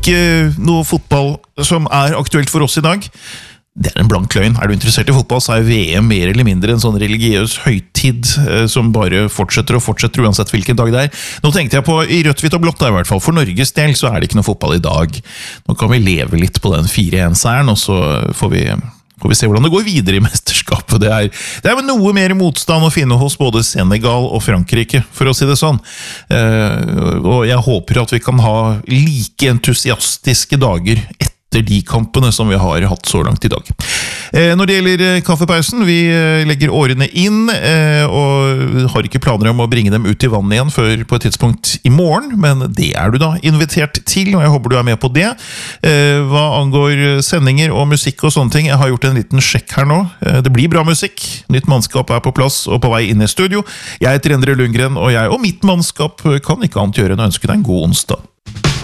ikke noe fotball som aktuelt for oss i dag. Det en blank løgn. Du interessert i fotball, så VM mer eller mindre en sånn religiøs høytid som bare fortsetter og fortsetter uansett hvilken dag det Nå tenkte jeg på i rødt, hvitt og blått I hvert fall. For Norges del så det ikke noe fotball i dag. Nå kan vi leve litt på den 4-1-seieren, og så får vi se hvordan det går videre I mesterskapet. Det vel noe mer motstand å finne hos både Senegal og Frankrike, for å si det sånn. Og jeg håper at vi kan ha like entusiastiske dager etter de kampene som vi har hatt så langt I dag. Når det gjelder kaffepausen, vi legger årene inn, og har ikke planer om å bringe dem ut I vann igjen før på et tidspunkt I morgen, men det du da invitert til, og jeg håper du med på det. Hva angår sendinger og musikk og sånne ting, jeg har gjort en liten sjekk her nå. Det blir bra musikk, nytt mannskap på plass og på vei inn I studio. Jeg heter Endre Lundgren, og jeg og mitt mannskap kan ikke annet gjøre enn å ønske deg en god onsdag.